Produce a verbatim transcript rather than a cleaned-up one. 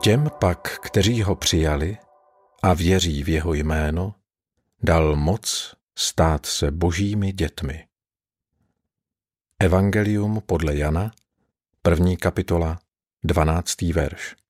Těm pak, kteří ho přijali a věří v jeho jméno, dal moc stát se božími dětmi. Evangelium podle Jana, první kapitola, dvanáctý verš.